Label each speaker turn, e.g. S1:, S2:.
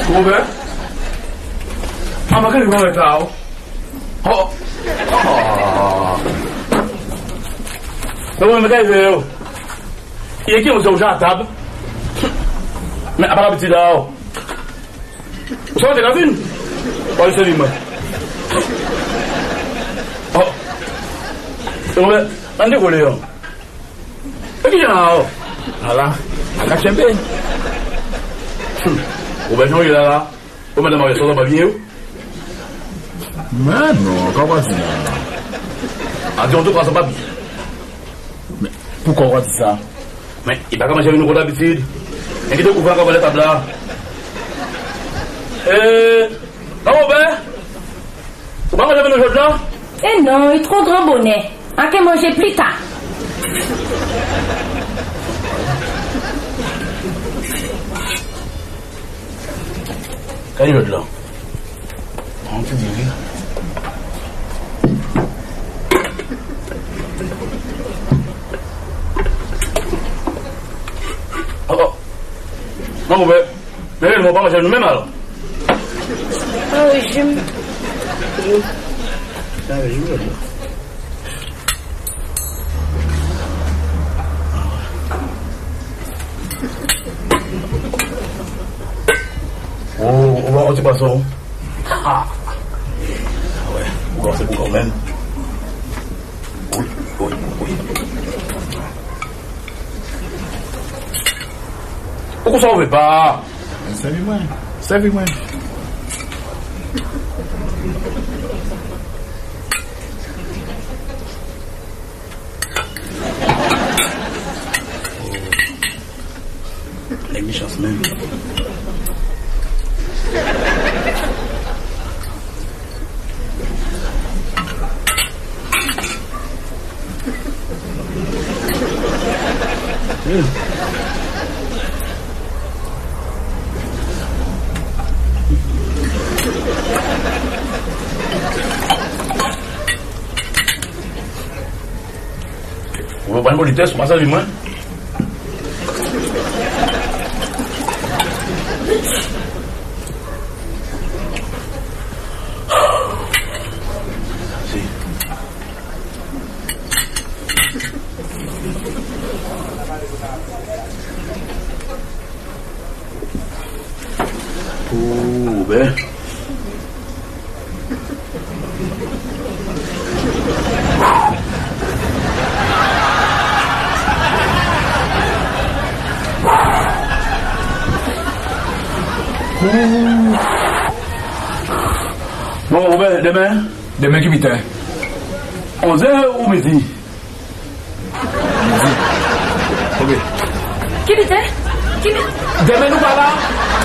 S1: Robert? Ah, mas que ele vai entrar? Oh! Eu vou me dar eu. E aqui eu já tava. Mas a palavra te dá. O senhor tem casinho? Olha isso ali, mano. Oh! Eu vou... Onde eu vou ler? Aqui já, ó. Olha lá. Olha que champanhe. O beijão ele lá. Como é que eu sou da Babinho?
S2: Mano, como assim?
S1: Adiante, eu faço a Babinho.
S2: Pourquoi on dit ça?
S1: Mais il va comment j'ai une bonne habitude. Et qui te couvre encore les tables là? Non, Robert? Vous pas manger avec nous là?
S3: Eh non, il est trop grand bonnet. On peut manger plus tard.
S1: Quel est l'autre là? On te dit oui. Non, mais ils ne vont pas manger nous-mêmes alors.
S3: Un régime.
S1: C'est un régime, là. Oh, on va retirer pas ça. Ah ouais, encore c'est pour quand même. Oui, oui, oui. Pourquoi ça on ne veut pas?
S2: Servez-moi. Servez-moi.
S1: Les méchants même. Vous voulez pas une politesse, pas ça du moins? Oh, ben. Bon, Robert, demain?
S2: Demain qui m'était?
S1: 11h ou midi?
S2: Midi. Ok.
S3: Qui était?
S2: Demain nous pas là?